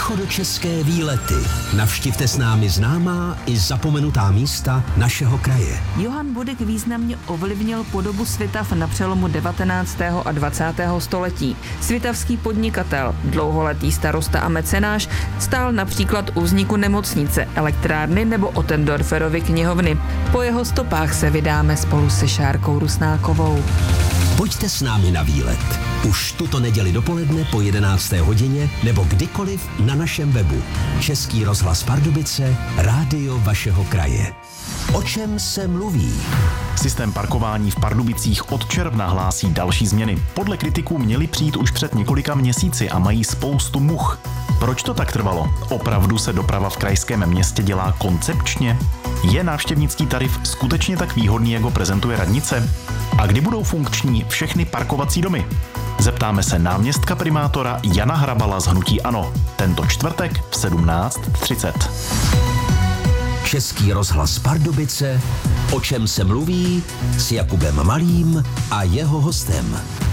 Východočeské výlety. Navštivte s námi známá i zapomenutá místa našeho kraje. Johann Budek významně ovlivnil podobu Svitav na přelomu 19. a 20. století. Svitavský podnikatel, dlouholetý starosta a mecenáš, stál například u vzniku nemocnice, elektrárny nebo Ottendorferovy knihovny. Po jeho stopách se vydáme spolu se Šárkou Rusnákovou. Pojďte s námi na výlet. Už tuto neděli dopoledne po 11. hodině nebo kdykoliv na našem webu. Český rozhlas Pardubice, rádio vašeho kraje. O čem se mluví? Systém parkování v Pardubicích od června hlásí další změny. Podle kritiků měly přijít už před několika měsíci a mají spoustu much. Proč to tak trvalo? Opravdu se doprava v krajském městě dělá koncepčně? Je návštěvnický tarif skutečně tak výhodný, jak ho prezentuje radnice? A kdy budou funkční všechny parkovací domy? Zeptáme se náměstka primátora Jana Hrabala z hnutí ANO. Tento čtvrtek v 17:30. Český rozhlas Pardubice, o čem se mluví s Jakubem Malým a jeho hostem.